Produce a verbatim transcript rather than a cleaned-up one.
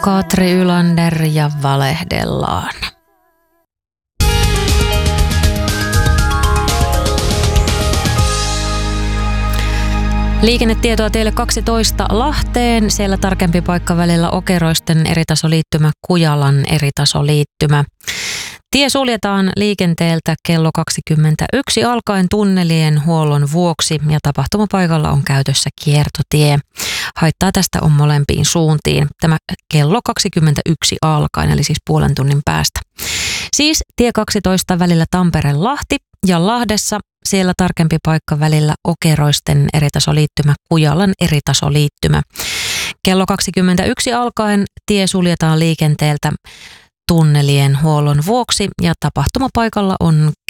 Katri Ylander ja valehdellaan. Liikennetietoa teille kaksitoista Lahteen. Siellä tarkempi paikka välillä Okeroisten eritasoliittymä, Kujalan eritasoliittymä. Tie suljetaan liikenteeltä kello kaksikymmentäyksi alkaen tunnelien huollon vuoksi ja tapahtumapaikalla on käytössä kiertotie. Haittaa tästä on molempiin suuntiin. Tämä kello kaksikymmentäyksi alkaen, eli siis puolen tunnin päästä. Siis tie kaksitoista välillä Tampere-Lahti ja Lahdessa siellä tarkempi paikka välillä Okeroisten eritasoliittymä, Kujalan eritasoliittymä. Kello kaksikymmentäyksi alkaen tie suljetaan liikenteeltä tunnelien huollon vuoksi ja tapahtumapaikalla on